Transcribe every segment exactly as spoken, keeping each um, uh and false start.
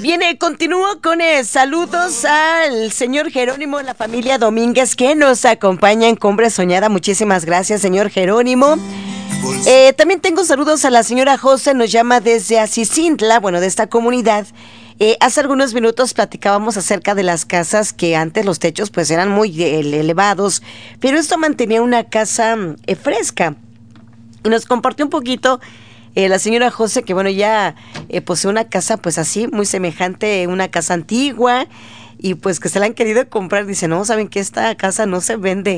Viene, continúo con eh, saludos al señor Jerónimo, la familia Domínguez, que nos acompaña en Cumbre Soñada. Muchísimas gracias, señor Jerónimo. Eh, también tengo saludos a la señora José, nos llama desde Acicintla, bueno, de esta comunidad. Eh, hace algunos minutos platicábamos acerca de las casas que antes los techos pues eran muy eh, elevados, pero esto mantenía una casa eh, fresca. Y nos compartió un poquito eh, la señora José, que bueno, ya eh, posee una casa pues así, muy semejante a una casa antigua, y pues que se la han querido comprar. Dice, no, saben que esta casa no se vende.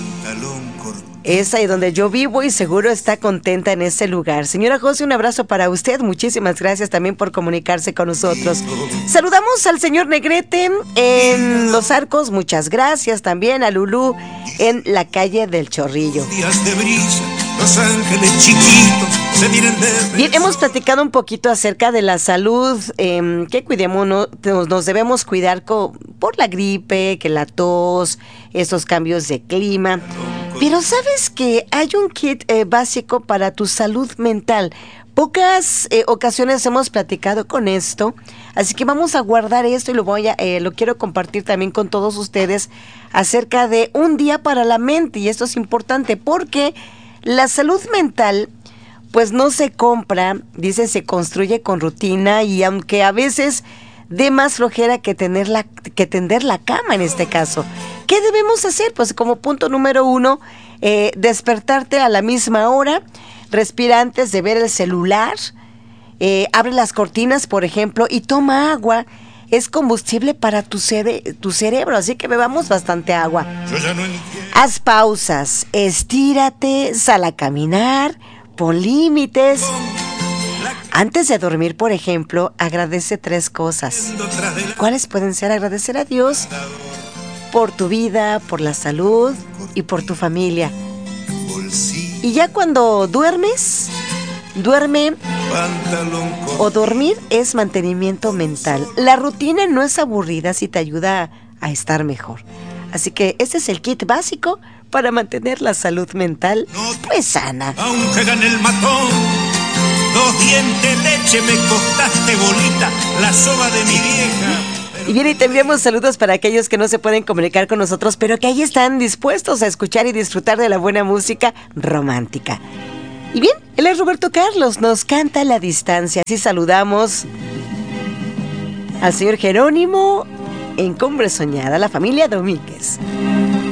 Es ahí donde yo vivo y seguro está contenta en ese lugar. Señora José, un abrazo para usted. Muchísimas gracias también por comunicarse con nosotros. Saludamos al señor Negrete en Los Arcos. Muchas gracias también a Lulú en la calle del Chorrillo. Los ángeles chiquitos se miran de... Bien, hemos platicado un poquito acerca de la salud, eh, que cuidemos, no, nos, nos debemos cuidar co- por la gripe, que la tos, esos cambios de clima. Pero ¿sabes que hay un kit eh, básico para tu salud mental? Pocas eh, ocasiones hemos platicado con esto, así que vamos a guardar esto y lo voy a, eh, lo quiero compartir también con todos ustedes acerca de un día para la mente. Y esto es importante porque la salud mental pues no se compra, dice, se construye con rutina, y aunque a veces dé más flojera que, tener la, que tender la cama en este caso. ¿Qué debemos hacer? Pues como punto número uno, eh, despertarte a la misma hora, respira antes de ver el celular, eh, abre las cortinas, por ejemplo, y toma agua. Es combustible para tu, cere- tu cerebro, así que bebamos bastante agua. Haz pausas, estírate, sal a caminar, pon límites. Antes de dormir, por ejemplo, agradece tres cosas. ¿Cuáles pueden ser? Agradecer a Dios por tu vida, por la salud y por tu familia. Y ya cuando duermes, duerme o dormir es mantenimiento mental. La rutina no es aburrida si te ayuda a estar mejor. Así que este es el kit básico para mantener la salud mental pues sana. Aunque gane el matón, dos dientes leche me costaste, bolita, la soba de mi vieja. Y bien, y te enviamos saludos para aquellos que no se pueden comunicar con nosotros, pero que ahí están dispuestos a escuchar y disfrutar de la buena música romántica. Y bien, él es Roberto Carlos, nos canta a la distancia. Así saludamos al señor Jerónimo en Cumbre Soñada, la familia Domínguez.